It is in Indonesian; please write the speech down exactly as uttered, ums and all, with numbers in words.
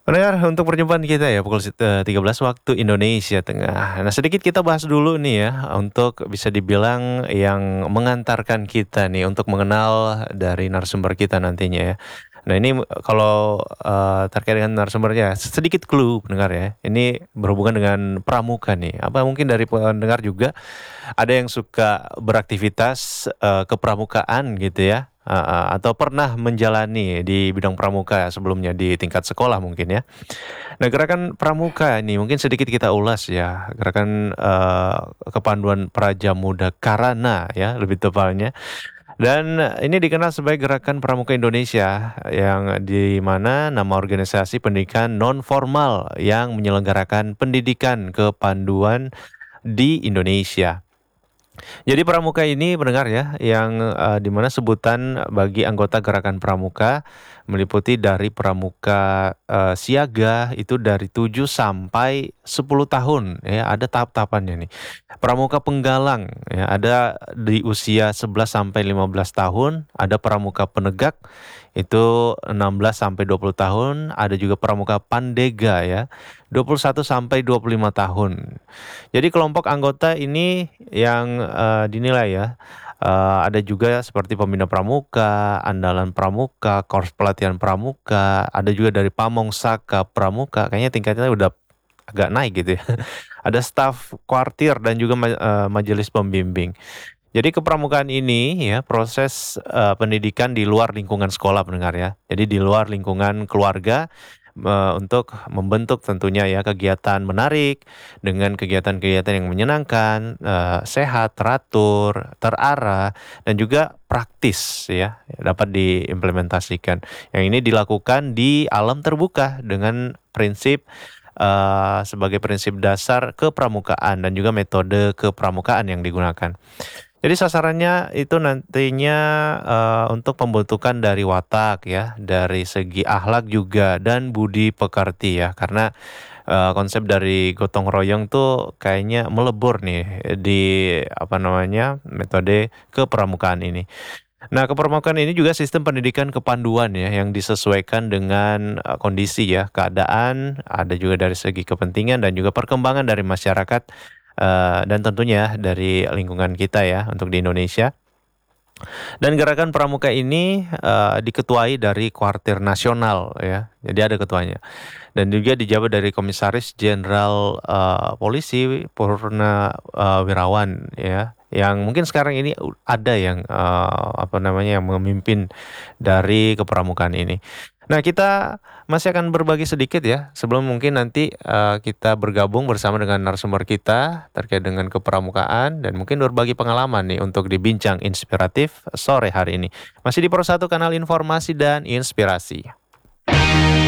Pendengar, untuk perjumpaan kita ya pukul sit eee, tiga belas waktu Indonesia Tengah. Nah, sedikit kita bahas dulu nih ya, untuk bisa dibilang yang mengantarkan kita nih untuk mengenal dari narasumber kita nantinya ya. Nah ini me kalau, eee, terkait dengan narasumbernya, sedikit clue pendengar ya, ini berhubungan dengan pramuka nih. Apa mungkin dari pendengar juga ada yang suka beraktivitas, eee, kepramukaan gitu ya, heeh, atau pernah menjalani di bidang pramuka sebelumnya di tingkat sekolah mungkin ya. Nah, gerakan pramuka ini mungkin sedikit kita ulas ya, gerakan, eee, kepanduan Prajamuda Karana ya lebih tepatnya. Dan ini dikenal sebagai Gerakan Pramuka Indonesia yang di mana nama organisasi pendidikan non formal yang menyelenggarakan pendidikan kepanduan di Indonesia. Jadi pramuka ini pendengar ya, yang, eee, di mana sebutan bagi anggota gerakan pramuka meliputi dari pramuka, eee, siaga itu dari tujuh sampai sepuluh tahun ya, ada tahap-tahapannya nih. Pramuka penggalang ya, ada di usia sebelas sampai lima belas tahun, ada pramuka penegak itu enam belas sampai dua puluh tahun, ada juga pramuka pandega ya, dua puluh satu sampai dua puluh lima tahun. Jadi kelompok anggota ini yang, eee, dinilai ya, eee, ada juga seperti pembina pramuka, andalan pramuka, korps pelatihan pramuka, ada juga dari pamong saka pramuka, kayaknya tingkatnya udah agak naik gitu ya. Ada staf kuartir dan juga ma eee, majelis pembimbing. Jadi kepramukaan ini ya proses, eee, pendidikan di luar lingkungan sekolah pendengar ya. Jadi di luar lingkungan keluarga, eee, untuk membentuk tentunya ya kegiatan menarik, dengan kegiatan-kegiatan yang menyenangkan, eee, sehat, teratur, terarah, dan juga praktis ya, dapat diimplementasikan. Yang ini dilakukan di alam terbuka dengan prinsip, eee, sebagai prinsip dasar kepramukaan dan juga metode kepramukaan yang digunakan. Jadi sasarannya itu nantinya, eee, untuk pembentukan dari watak ya, dari segi akhlak juga dan budi pekerti ya. Karena, eee, konsep dari gotong royong tuh kayaknya melebur nih di apa namanya, metode kepramukaan ini. Nah, kepramukaan ini juga sistem pendidikan kepanduan ya, yang disesuaikan dengan, eee, kondisi ya, keadaan, ada juga dari segi kepentingan dan juga perkembangan dari masyarakat, eee, dan tentunya dari lingkungan kita ya, untuk di Indonesia. Dan gerakan pramuka ini, eee, diketuai dari kuartir nasional ya, jadi ada ketuanya. Dan juga dijabat dari Komisaris Jenderal, eee, Polisi Purna eee, Wirawan ya, yang mungkin sekarang ini u ada yang, eee, apa namanya, yang memimpin dari kepramukaan ini. Nah, kita masih akan berbagi sedikit ya, sebelum mungkin nanti, eee, kita bergabung bersama dengan narasumber kita terkait dengan kepramukaan dan mungkin berbagi pengalaman nih untuk di Bincang Inspiratif sore hari ini. Masih di Pro satu Kanal Informasi dan Inspirasi.